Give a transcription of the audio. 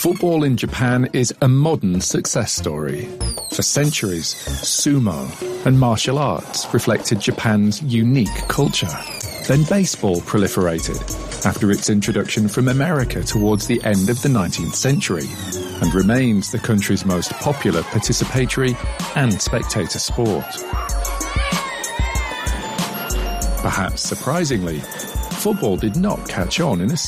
Football in Japan is a modern success story. For centuries, sumo and martial arts reflected Japan's unique culture. Then baseball proliferated after its introduction from America towards the end of the 19th century and remains the country's most popular participatory and spectator sport. Perhaps surprisingly, football did not catch on in a